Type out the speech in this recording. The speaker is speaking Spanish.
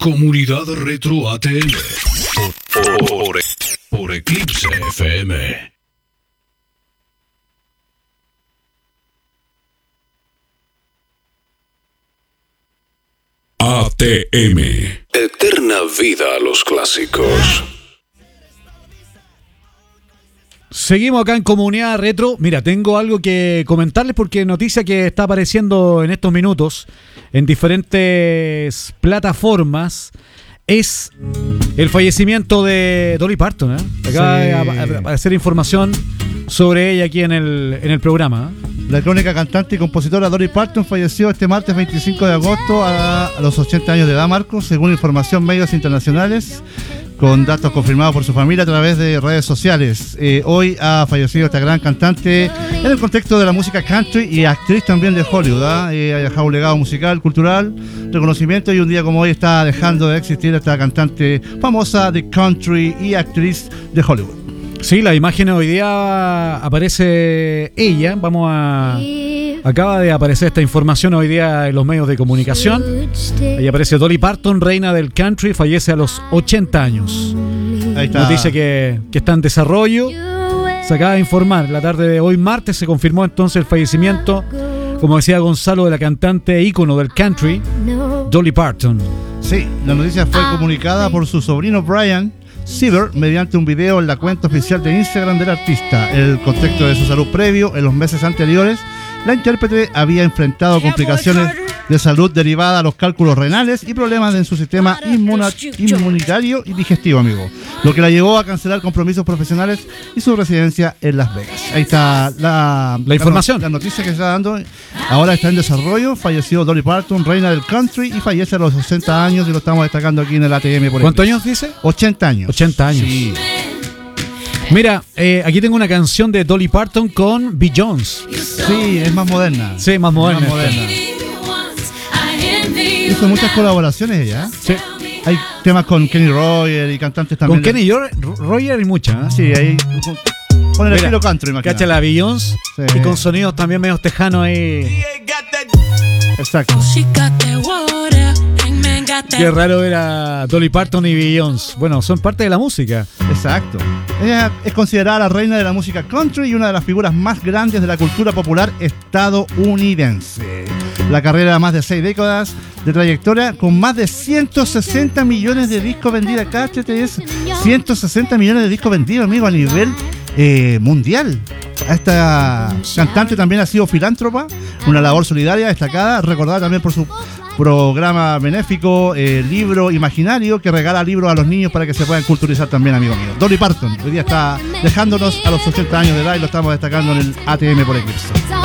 Comunidad Retro ATM por Eclipse FM. ATM. Eterna vida a los clásicos. Seguimos acá en Comunidad Retro. Mira, tengo algo que comentarles porque noticia que está apareciendo en estos minutos en diferentes plataformas es el fallecimiento de Dolly Parton. Acaba de aparecer información sobre ella aquí en el programa. La icónica cantante y compositora Dolly Parton falleció este martes 25 de agosto a los 80 años de edad, Marcos, según información medios internacionales, con datos confirmados por su familia a través de redes sociales. Hoy ha fallecido esta gran cantante en el contexto de la música country y actriz también de Hollywood. Ha dejado un legado musical, cultural, reconocimiento, y un día como hoy está dejando de existir esta cantante famosa de country y actriz de Hollywood. Sí, la imagen hoy día aparece ella. Acaba de aparecer esta información hoy día en los medios de comunicación. Ahí aparece Dolly Parton, reina del country, fallece a los 80 años. Ahí está. Noticia que está en desarrollo. Se acaba de informar. La tarde de hoy, martes, se confirmó entonces el fallecimiento, como decía Gonzalo, de la cantante ícono del country, Dolly Parton. Sí, la noticia fue comunicada por su sobrino Brian Sieber mediante un video en la cuenta oficial de Instagram del artista. En el contexto de su salud previo, en los meses anteriores, la intérprete había enfrentado complicaciones de salud derivadas a los cálculos renales y problemas en su sistema inmunitario y digestivo, amigo, lo que la llevó a cancelar compromisos profesionales y su residencia en Las Vegas. Ahí está la información. La noticia que se está dando ahora está en desarrollo. Falleció Dolly Parton, reina del country, y fallece a los 60 años, y lo estamos destacando aquí en el ATM. ¿Cuántos años dice? 80 años. 80 años. Sí. Mira, aquí tengo una canción de Dolly Parton con Beyoncé. Sí, es más moderna. Sí, más moderna. Hizo muchas colaboraciones ella. Sí. Hay temas con Kenny Roger y cantantes también. Con Kenny Roger y muchas. Sí, ahí con el estilo country, imagínate. Cacha la Beyoncé, sí. Y con sonidos también medio tejanos ahí. Exacto. Qué raro ver a Dolly Parton y Beyoncé. Bueno, son parte de la música. Exacto. Ella es considerada la reina de la música country y una de las figuras más grandes de la cultura popular estadounidense. La carrera de más de 6 décadas de trayectoria, con más de 160 millones de discos vendidos. Cáchate eso. 160 millones de discos vendidos, amigo, a nivel mundial. Esta cantante también ha sido filántropa, una labor solidaria destacada, recordada también por su programa benéfico, libro imaginario, que regala libros a los niños para que se puedan culturizar también, amigo mío. Dolly Parton hoy día está dejándonos a los 80 años de edad, y lo estamos destacando en el ATM por Eclipse.